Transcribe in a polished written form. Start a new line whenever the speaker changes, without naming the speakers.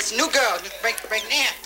It's a new girl. Just break it in.